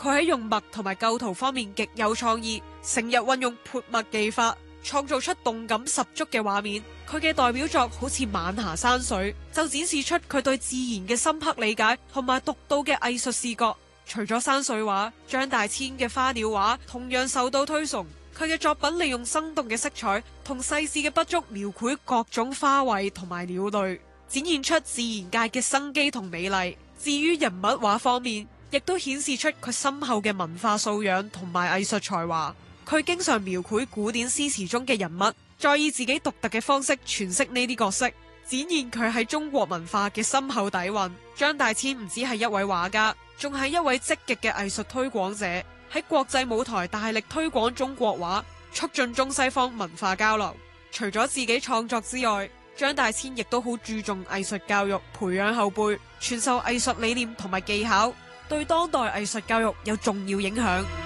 佢喺用墨同埋構圖方面極有創意，成日運用潑墨技法，創造出動感十足嘅畫面。佢嘅代表作好似晚霞山水，就展示出佢對自然嘅深刻理解同埋獨到嘅藝術視覺。除咗山水畫，張大千嘅花鳥畫同樣受到推崇。佢嘅作品利用生動嘅色彩同細緻嘅筆觸，描繪各種花卉同埋鳥類，展現出自然界嘅生機同美麗。至於人物畫方面，亦都顯示出佢深厚嘅文化素養同埋藝術才華。佢經常描繪古典詩詞中嘅人物，再以自己獨特嘅方式詮釋呢啲角色，展現佢喺中國文化嘅深厚底蘊。張大千唔止係一位畫家，仲係一位積極嘅藝術推廣者，喺國際舞台大力推廣中國畫，促進中西方文化交流。除咗自己創作之外，張大千亦都好注重藝術教育，培養後輩，傳授藝術理念同埋技巧，對當代藝術教育有重要影響。